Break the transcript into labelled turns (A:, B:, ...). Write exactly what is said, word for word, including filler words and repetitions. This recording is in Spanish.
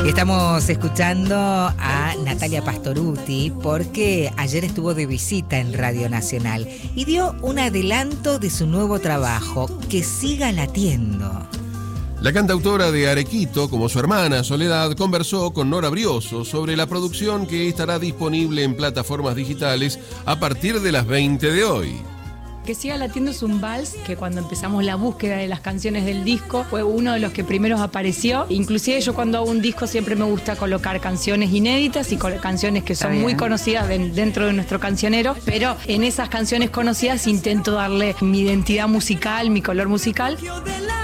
A: Estamos escuchando a Natalia Pastorutti porque ayer estuvo de visita en Radio Nacional y dio un adelanto de su nuevo trabajo, Que siga latiendo.
B: La cantautora de Arequito, como su hermana Soledad, conversó con Nora Brioso sobre la producción que estará disponible en plataformas digitales a partir de las veinte de hoy.
C: Que siga latiendo es un vals que cuando empezamos la búsqueda de las canciones del disco fue uno de los que primeros apareció. Inclusive yo cuando hago un disco siempre me gusta colocar canciones inéditas y canciones que son muy conocidas de, dentro de nuestro cancionero, pero en esas canciones conocidas intento darle mi identidad musical, mi color musical.